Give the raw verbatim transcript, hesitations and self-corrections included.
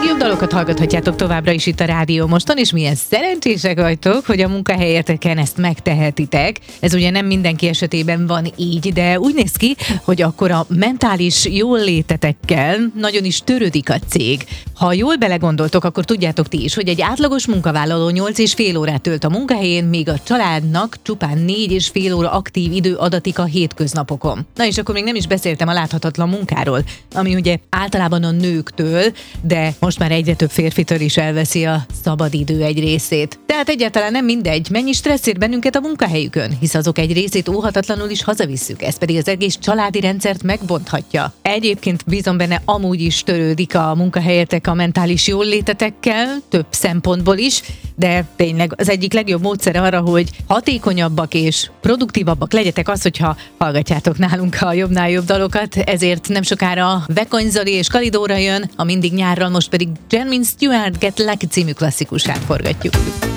legjobb dalokat hallgathatjátok továbbra is itt a Rádió Moston, és milyen szerencsések vagytok, hogy a munkahelyeteken ezt megtehetitek. Ez ugye nem mindenki esetében van így, de úgy néz ki, hogy akkor a mentális jóllétetekkel nagyon is törődik a cég. Ha jól belegondoltok, akkor tudjátok ti is, hogy egy átlagos munkavállaló nyolc és fél órát tölt a munkahelyén, míg a családnak csupán négy és fél óra aktív idő adatik a hétköznapokon. Na és akkor még nem is beszéltem a láthatatlan munkáról, ami ugye általában a nőktől, de most már egyre több férfitől is elveszi a szabadidő egy részét. Tehát egyáltalán nem mindegy, mennyi stressz ér bennünket a munkahelyükön, hisz azok egy részét óhatatlanul is hazavisszük, ez pedig az egész családi rendszert megbonthatja. Egyébként bízom benne, amúgy is törődik a munkahelyetek a mentális jóllétetekkel, több szempontból is, de tényleg az egyik legjobb módszer arra, hogy hatékonyabbak és produktívabbak legyetek az, hogyha hallgatjátok nálunk a jobbnál jobb dalokat, ezért nem sokára Vekony Zoli és Kalidóra jön, a mindig nyárral, most pedig Jasmine Stewart Get Lucky című klasszikusát forgatjuk.